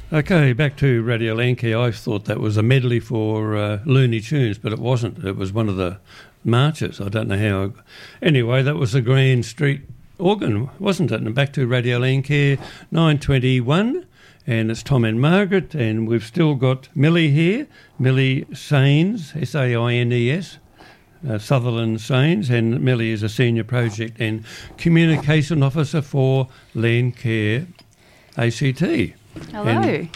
Okay, back to Radio Landcare. I thought that was a medley for Looney Tunes, but it wasn't. It was one of the marches. I don't know how. Anyway, that was the Grand Street organ, wasn't it? And back to Radio Landcare, 9:21, and it's Tom and Margaret, and we've still got Millie here, Millie Saines, Saines, Sutherland Saines, and Millie is a Senior Project and Communication Officer for Landcare ACT. Hello.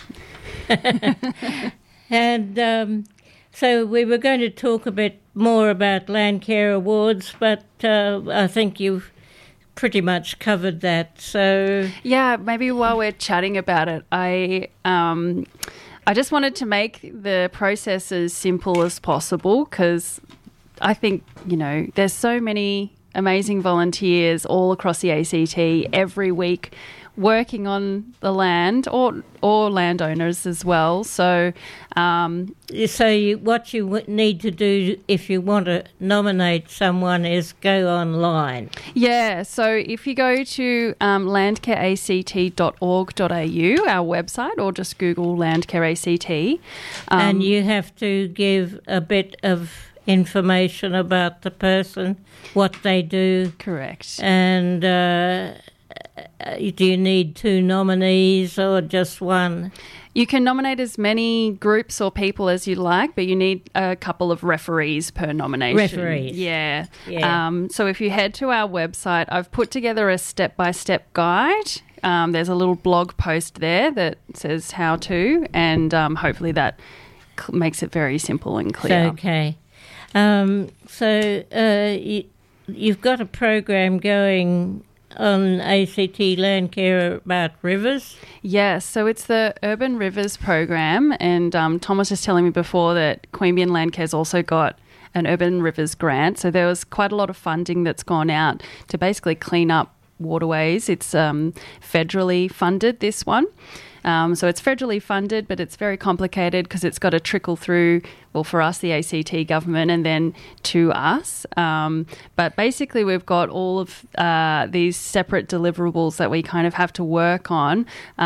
And so we were going to talk a bit more about Landcare Awards, but I think you've pretty much covered that. So yeah, maybe while we're chatting about it, I just wanted to make the process as simple as possible, because I think, there's so many amazing volunteers all across the ACT every week working on the land, or landowners as well. So what you need to do if you want to nominate someone is go online. Yeah, so if you go to landcareact.org.au, our website, or just Google Landcare ACT. And you have to give a bit of information about the person, what they do. Correct. And do you need 2 nominees or just one? You can nominate as many groups or people as you like, but you need a couple of referees per nomination. Referees. Yeah. Yeah. So if you head to our website, I've put together a step-by-step guide. There's a little blog post there that says how to, and hopefully that makes it very simple and clear. Okay. You've got a program going on ACT Landcare about rivers? Yes, so it's the Urban Rivers program, and Tom was just telling me before that Queanbeyan Landcare's also got an Urban Rivers grant, so there was quite a lot of funding that's gone out to basically clean up waterways. It's federally funded, this one. So it's federally funded, but it's very complicated because it's got to trickle through, well, for us, the ACT government, and then to us. But basically, we've got all of these separate deliverables that we kind of have to work on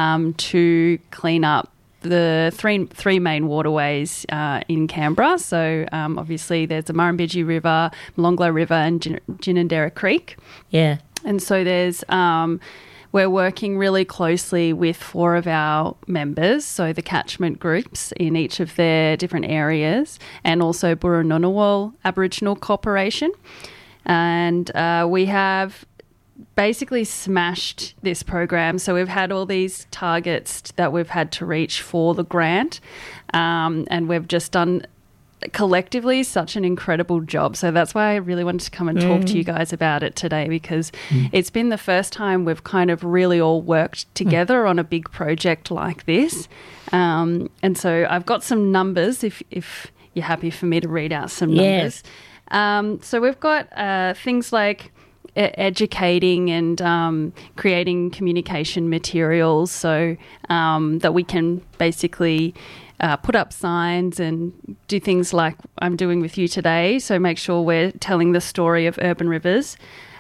to clean up the three main waterways in Canberra. So obviously, there's the Murrumbidgee River, Molonglo River, and Ginninderra Creek. Yeah. And so there's... we're working really closely with 4 of our members, so the catchment groups in each of their different areas, and also Burra-Ngunnawal Aboriginal Corporation. And we have basically smashed this program. So we've had all these targets that we've had to reach for the grant, and we've just done collectively such an incredible job. So that's why I really wanted to come and talk to you guys about it today, because it's been the first time we've kind of really all worked together on a big project like this. And so I've got some numbers if you're happy for me to read out some numbers. Yes. So we've got things like educating and creating communication materials so that we can basically put up signs and do things like I'm doing with you today, so make sure we're telling the story of urban rivers.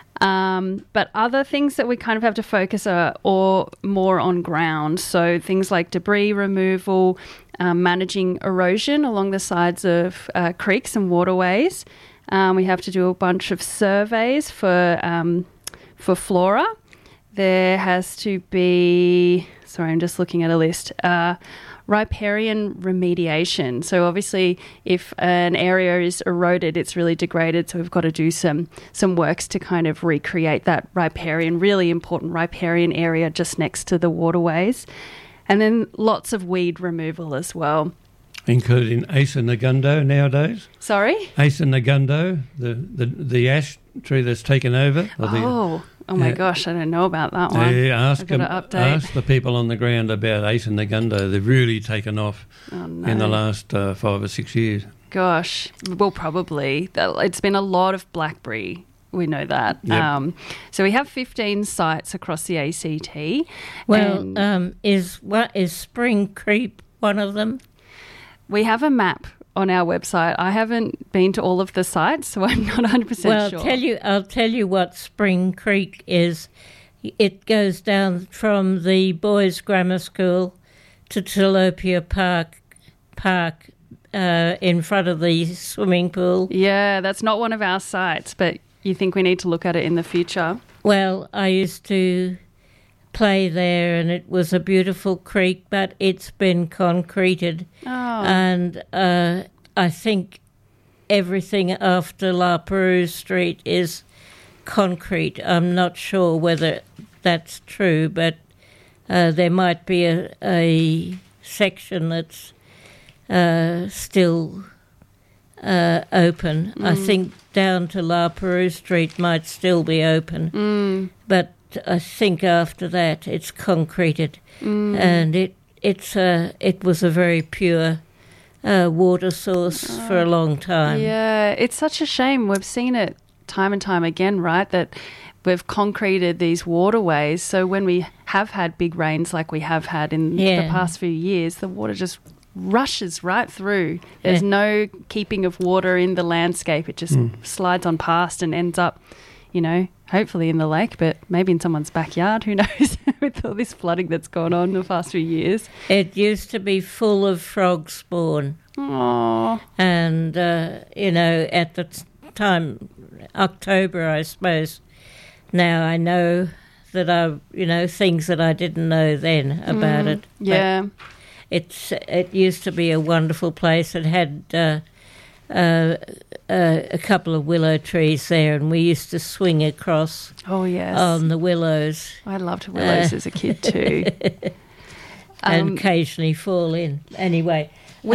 But other things that we kind of have to focus or more on ground, so things like debris removal, managing erosion along the sides of creeks and waterways. We have to do a bunch of surveys for flora. There has to be, sorry, I'm just looking at a list, riparian remediation. So obviously if an area is eroded, it's really degraded, so we've got to do some works to kind of recreate that riparian, really important riparian area just next to the waterways. And then lots of weed removal as well. Including Acer Negundo nowadays. Sorry? Acer Negundo, the ash tree that's taken over. Oh my gosh, I don't know about that one. Yeah, ask update. the people on the ground about Acer Negundo. They've really taken off in the last 5 or 6 years. Gosh, well, probably. It's been a lot of blackberry. We know that. Yep. So we have 15 sites across the ACT. Well, is Spring Creek one of them? We have a map on our website. I haven't been to all of the sites, so I'm not 100% sure. Well, I'll tell you what Spring Creek is. It goes down from the boys' grammar school to Tilapia Park in front of the swimming pool. Yeah, that's not one of our sites, but you think we need to look at it in the future? Well, I used to play there, and it was a beautiful creek, but it's been concreted. Oh. And I think everything after La Perouse Street is concrete. I'm not sure whether that's true, but there might be a section that's still open. I think down to La Perouse Street might still be open, but I think after that it's concreted, and it was a very pure water source for a long time. Yeah, it's such a shame. We've seen it time and time again, right, that we've concreted these waterways, so when we have had big rains like we have had in the past few years, the water just rushes right through. There's no keeping of water in the landscape. It just slides on past and ends up, hopefully in the lake, but maybe in someone's backyard, who knows, with all this flooding that's gone on in the past few years. It used to be full of frog spawn. Aww. And, at the time, October, I suppose. Now I know that things that I didn't know then about it. Yeah. But it used to be a wonderful place. It had a couple of willow trees there, and we used to swing across on the willows. I loved willows as a kid too. And occasionally fall in. Anyway.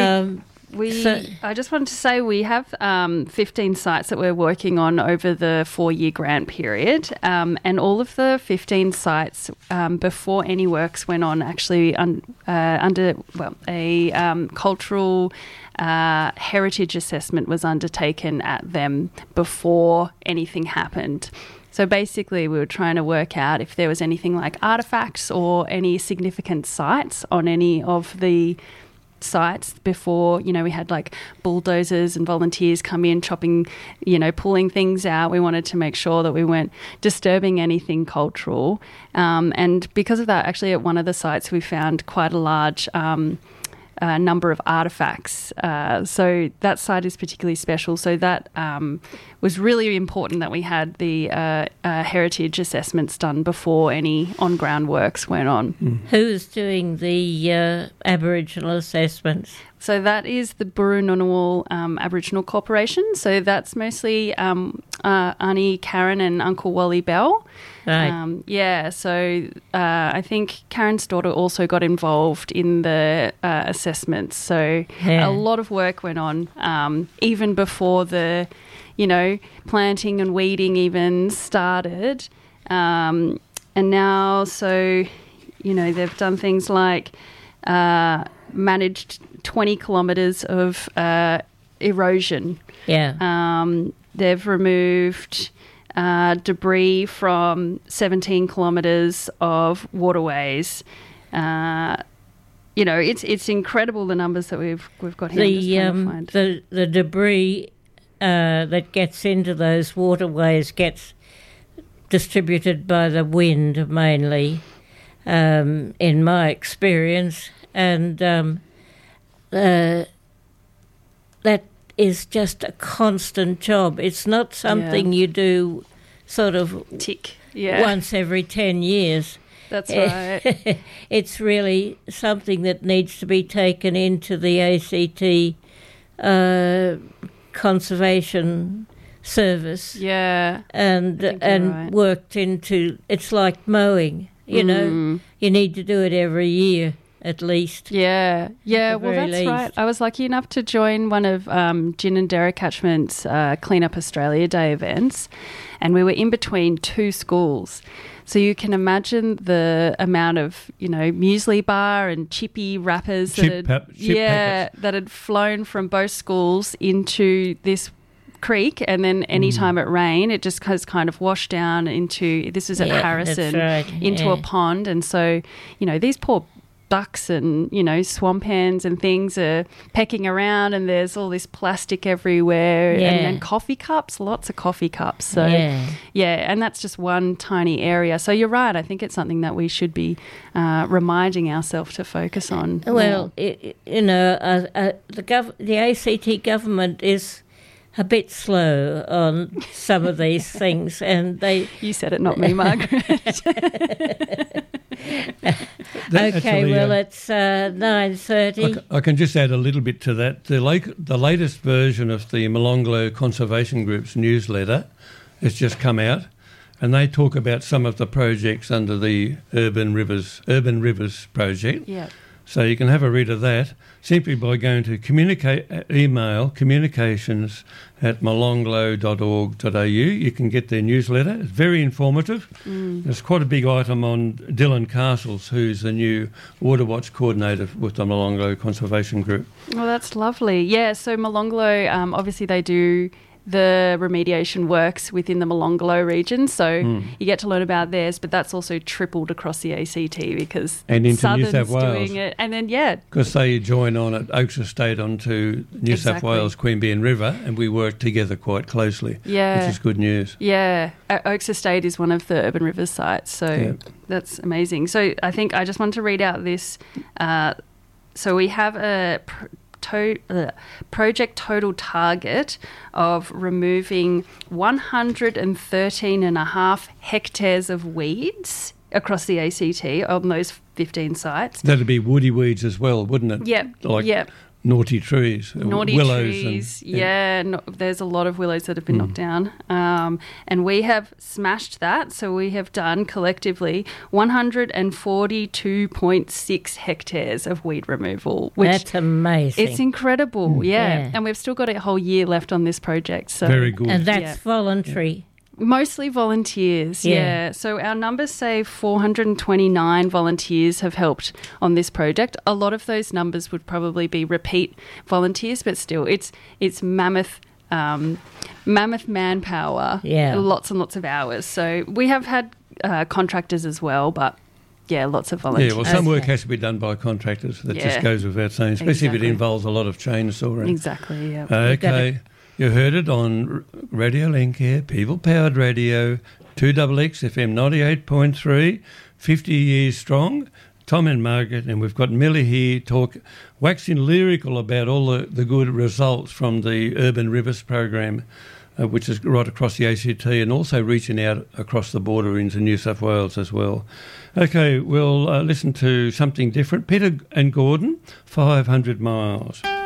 I just wanted to say we have 15 sites that we're working on over the 4-year grant period, and all of the 15 sites before any works went on actually under a cultural heritage assessment was undertaken at them before anything happened. So basically we were trying to work out if there was anything like artefacts or any significant sites on any of the sites before, we had like bulldozers and volunteers come in chopping, pulling things out. We wanted to make sure that we weren't disturbing anything cultural. And because of that, actually at one of the sites we found quite a large number of artefacts. So that site is particularly special. So that was really important that we had the heritage assessments done before any on-ground works went on. Who's doing the Aboriginal assessments? So that is the Burrununul Aboriginal Corporation. So that's mostly Auntie Karen and Uncle Wally Bell. Right. So I think Karen's daughter also got involved in the assessments. So a lot of work went on even before the, planting and weeding even started. And now, they've done things like managed 20 kilometres of erosion. Yeah. They've removed debris from 17 kilometres of waterways. It's incredible the numbers that we've got here. The debris that gets into those waterways gets distributed by the wind mainly, in my experience, and that is just a constant job. It's not something you do sort of once every 10 years. That's right. It's really something that needs to be taken into the ACT conservation service. Yeah. And worked into, it's like mowing, you need to do it every year at least. Yeah, well, that's least. Right. I was lucky enough to join one of Gin and Derra Catchment's Clean Up Australia Day events, and we were in between two schools. So you can imagine the amount of, muesli bar and chippy wrappers that had flown from both schools into this creek, and then any time it rained, it just has kind of washed down into, this was at Harrison, into a pond. And so, these poor ducks and, swamp hens and things are pecking around, and there's all this plastic everywhere, and coffee cups, lots of coffee cups. So, and that's just one tiny area. So you're right. I think it's something that we should be reminding ourselves to focus on. Well, the ACT government is a bit slow on some of these things, and they... You said it, not me, Margaret. It's 9:30. I can just add a little bit to that. The latest version of the Molonglo Conservation Group's newsletter has just come out, and they talk about some of the projects under the Urban Rivers project. Yeah. So you can have a read of that simply by going to email communications@molonglo.org.au. You can get their newsletter. It's very informative. There's quite a big item on Dylan Castles, who's the new Water Watch coordinator with the Molonglo Conservation Group. Well, that's lovely. Yeah, so Molonglo, obviously they do the remediation works within the Molonglo region, so you get to learn about theirs, but that's also tripled across the ACT because and into Southern's New South Wales. doing it. And then, because they join on at Oaks Estate onto New South Wales Queanbeyan River, and we work together quite closely, which is good news. Yeah, Oaks Estate is one of the Urban Rivers sites, so that's amazing. So I think I just want to read out this. So we have a project total target of removing 113.5 hectares of weeds across the ACT on those 15 sites. That'd be woody weeds as well, wouldn't it? Yep. Naughty trees, willows trees. There's a lot of willows that have been knocked down, and we have smashed that. So we have done collectively 142.6 hectares of weed removal. Which that's amazing. It's incredible, and we've still got a whole year left on this project. So very good, and that's voluntary. Mostly volunteers, So our numbers say 429 volunteers have helped on this project. A lot of those numbers would probably be repeat volunteers, but still, it's mammoth manpower. Lots and lots of hours. So we have had contractors as well, but lots of volunteers. Yeah, well, some work has to be done by contractors. That just goes without saying, especially if it involves a lot of chainsawing. Exactly. Yeah. Okay. You heard it on Radio Lincare, people-powered radio, 2XX FM 98.3, 50 years strong. Tom and Margaret, and we've got Millie here waxing lyrical about all the good results from the Urban Rivers program, which is right across the ACT and also reaching out across the border into New South Wales as well. Okay, we'll listen to something different. Peter and Gordon, 500 Miles.